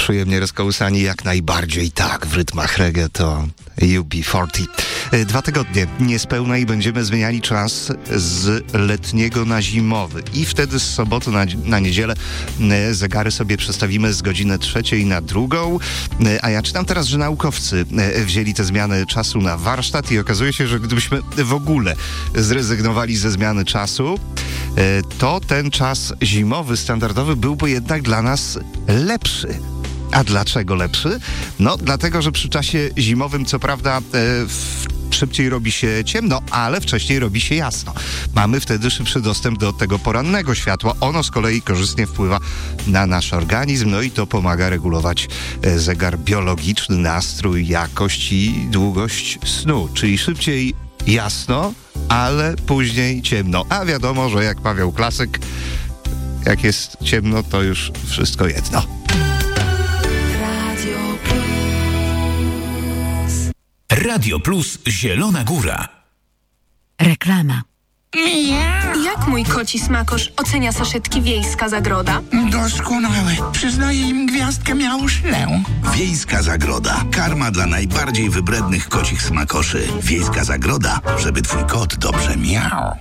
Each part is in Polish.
Przyjemnie rozkołysani jak najbardziej, tak, w rytmach reggae to UB40. 2 tygodnie niespełna i będziemy zmieniali czas z letniego na zimowy. I wtedy z soboty na niedzielę zegary sobie przestawimy z godziny 3 na 2. A ja czytam teraz, że naukowcy wzięli tę zmianę czasu na warsztat i okazuje się, że gdybyśmy w ogóle zrezygnowali ze zmiany czasu, to ten czas zimowy, standardowy byłby jednak dla nas lepszy. A dlaczego lepszy? No, dlatego, że przy czasie zimowym, co prawda, szybciej robi się ciemno, ale wcześniej robi się jasno. Mamy wtedy szybszy dostęp do tego porannego światła. Ono z kolei korzystnie wpływa na nasz organizm, no i to pomaga regulować zegar biologiczny, nastrój, jakość i długość snu. Czyli szybciej jasno, ale później ciemno. A wiadomo, że jak mawiał klasyk, jak jest ciemno, to już wszystko jedno. Radio Plus Zielona Góra. Reklama. Jak mój koci smakosz ocenia saszetki Wiejska Zagroda? Doskonałe. Przyznaję im gwiazdkę miałszlę. Wiejska Zagroda. Karma dla najbardziej wybrednych kocich smakoszy. Wiejska Zagroda, żeby twój kot dobrze miał.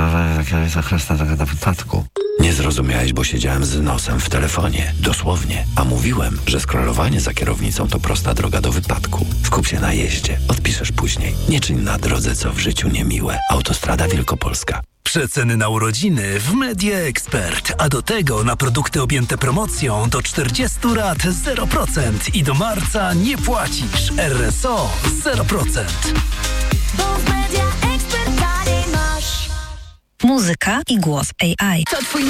Nie zrozumiałeś, bo siedziałem z nosem w telefonie. Dosłownie. A mówiłem, że scrollowanie za kierownicą to prosta droga do wypadku. Skup się na jeździe. Odpiszesz później. Nie czyń na drodze, co w życiu niemiłe. Autostrada Wielkopolska. Przeceny na urodziny w Media Expert, a do tego na produkty objęte promocją do 40 lat 0% i do marca nie płacisz. RSO 0%. Bo w Media Expert masz muzyka i głos AI. To twój